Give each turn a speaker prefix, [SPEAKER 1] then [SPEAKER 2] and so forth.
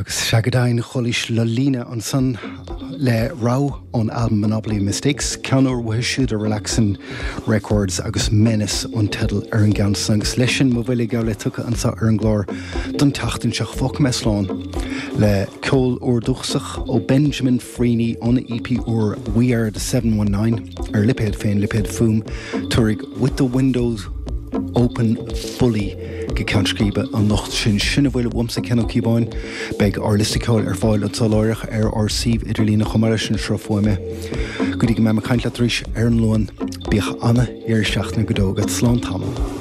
[SPEAKER 1] agus seagadáin cholis le lína an san le rá an album Monopoly Mistakes, ceanúir bhuaisiúd a Relaxin Records agus Menace an tedal ar an gan sangus leisin mo bhfuil gael le tucha an sa ar an glór don tachtan seach foc meslán le ceol o'r dúchsach ó Benjamin Freeney an EP o'r We Are The 719 ar liphead féin liphead fum tuaigh With The Windows Open Fully go ceannscríbe an nocht sinna bhfuil bhumsa cenó cíbáin beag ar listicáil ar fáil an sáláireach ar síomh idirlína chumara sin seo foiime. Go dtí go mé caiint le tríis ar an luan bíoch anna ar seachna go dógad slán tamil.